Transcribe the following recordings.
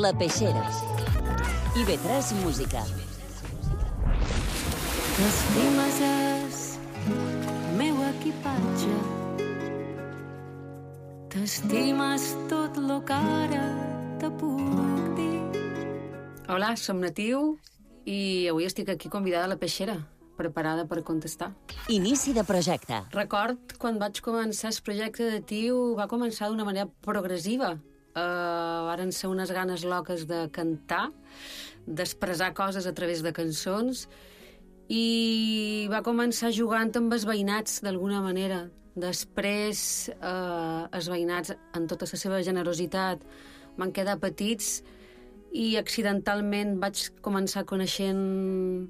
La Peixera. IB3 Música. T'estimes és meu equipatge. T'estimes tot lo que ara te puc dir. Hola, som Natiu i avui estic aquí convidada a La Peixera, preparada per contestar. Inici de projecte. Record quan vaig començar el projecte de Tiu, va començar d'una manera progressiva. Varen ser unes ganes loques de cantar, d'expressar coses a través de cançons, i va començar jugant amb els veïnats d'alguna manera. Després els veïnats, en tota la seva generositat, van quedar petits i accidentalment vaig començar coneixent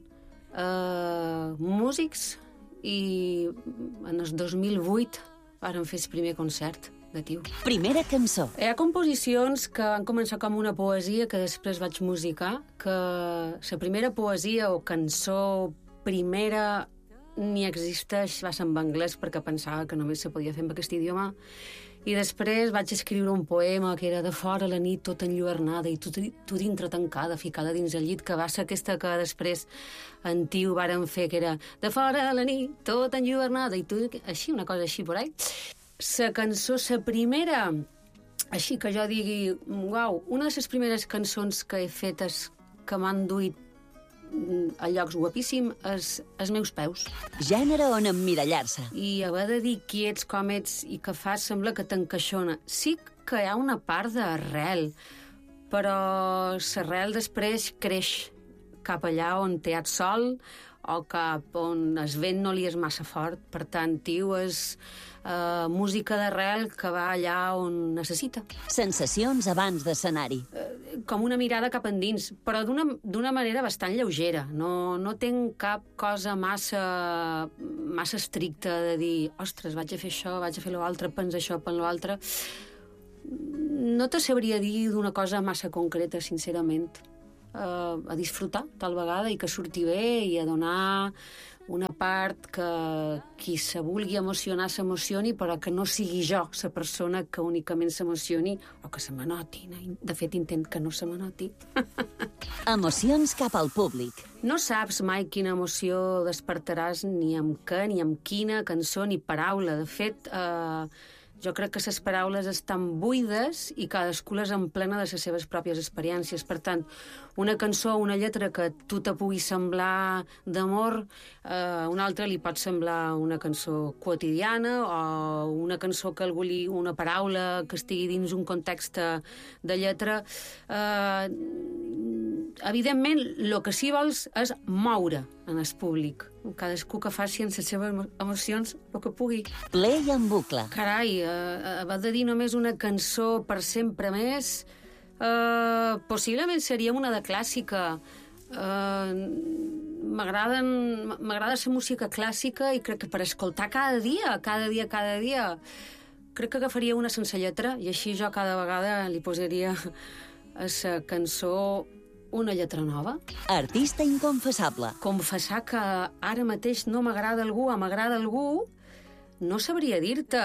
músics i en el 2008 vàrem fer el primer concert de Tiu. Primera cançó. Hi ha composicions que van començar com una poesia que després vaig musicar, que la primera poesia o cançó primera ni existeix, va ser en anglès perquè pensava que només se podia fer en aquest idioma, i després vaig escriure un poema que era de fora la nit tot enlluernada i tu dintre tancada, ficada dins el llit, que va ser aquesta que després en Tiu varen fer, que era de fora la nit tot enlluernada i tu... Així, una cosa així por ahí. La cançó, la primera, així que jo digui, uau, una de les primeres cançons que he fetes que m'han duit a llocs guapíssims els meus peus. Gènere on emmirallar-se. I haver de dir qui ets, com ets i què fas sembla que t'encaixona. Sí que hi ha una part d'arrel, però l'arrel després creix cap allà on té el sol o cap on el vent no li és massa fort. Per tant, Tiu és música d'arrel que va allà on necessita. Sensacions abans d'escenari. Com una mirada cap endins, però d'una manera bastant lleugera. No tenc cap cosa massa estricta de dir, ostres, vaig a fer això, vaig a fer l'altre, pens això, pens l'altre. No te sabria dir d'una cosa massa concreta, sincerament. A disfrutar, tal vegada, i que surti bé, i a donar una part que qui se vulgui emocionar s'emocioni, però que no sigui jo la persona que únicament s'emocioni o que se m'anoti. De fet, intent que no se m'anoti. Emocions cap al públic. No saps mai quina emoció despertaràs ni amb què, ni amb quina cançó ni paraula. De fet, jo crec que les paraules estan buides i cadascú les emplena de les seves pròpies experiències. Per tant, una cançó o una lletra que a tu te pugui semblar d'amor, a una altra li pot semblar una cançó quotidiana o una cançó que algú una paraula que estigui dins un context de lletra. Evidentment, el que sí vols és moure en el públic. Cadascú que faci en les seves emocions el que pugui. Play en bucle. Carai, haver de dir només una cançó per sempre més, possiblement seria una de clàssica. M'agrada la música clàssica i crec que per escoltar cada dia, crec que agafaria una sense lletra i així jo cada vegada li posaria a la cançó una lletra nova. Artista inconfessable. Confessar que ara mateix no m'agrada algú o m'agrada algú, no sabria dir-te.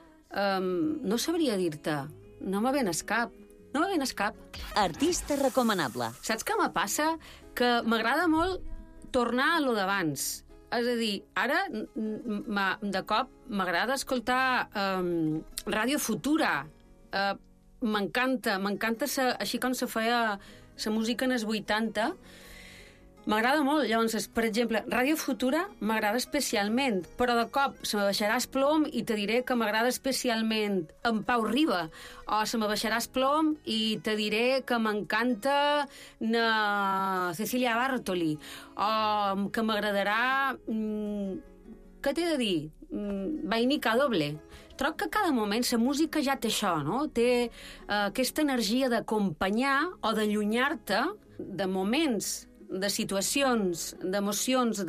No me ven cap. Artista recomanable. Saps què me passa? Que m'agrada molt tornar a lo d'abans. És a dir, ara de cop m'agrada escoltar Ràdio Futura. M'encanta així com se feia la música en els 80. M'agrada molt. Llavors, per exemple, Ràdio Futura m'agrada especialment, però de cop se me baixaràs plom i te diré que m'agrada especialment en Pau Riba, o se me baixaràs plom i te diré que m'encanta Cecilia Bartoli, o que m'agradarà... Què t'he de dir? Vainica doble. Troc que cada moment la música ja té això, no? Té aquesta energia d'acompanyar o d'allunyar-te de moments, de situacions, d'emocions,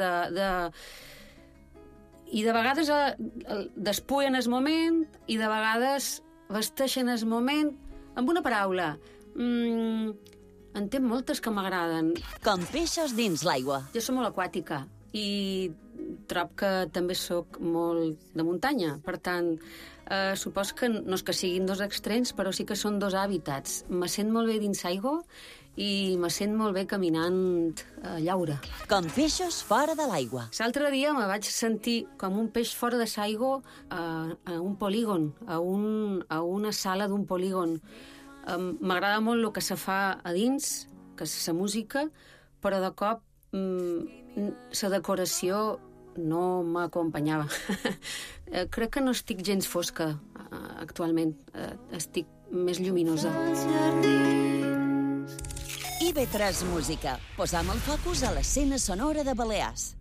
i de vegades despullen el moment i de vegades vesteixen el moment amb una paraula. En té moltes que m'agraden. Com peixos dins l'aigua. Jo soc molt aquàtica i trob que també sóc molt de muntanya. Per tant, supos que no és que siguin dos extrems, però sí que són dos hàbitats. Me sent molt bé dins aigua i me sent molt bé caminant a llaure. Com peixos fora de l'aigua. L'altre dia me vaig sentir com un peix fora de l'aigua a un polígon, a una sala d'un polígon. M'agrada molt el que se fa a dins, que és la música, però de cop la decoració no m'acompanyava. Crec que no estic gens fosca actualment, estic més lluminosa. IB3 Música. Posam el focus a l'escena sonora de Balears.